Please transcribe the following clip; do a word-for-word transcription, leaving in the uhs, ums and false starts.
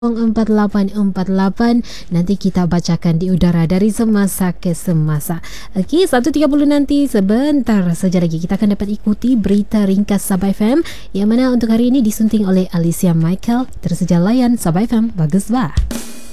empat lapan empat lapan. Nanti kita bacakan di udara dari semasa ke semasa. Okey, satu tiga puluh nanti sebentar saja lagi kita akan dapat ikuti berita ringkas Sabah F M yang mana untuk hari ini disunting oleh Alicia Michael. Tersedia layan Sabah F M. Bagus bah.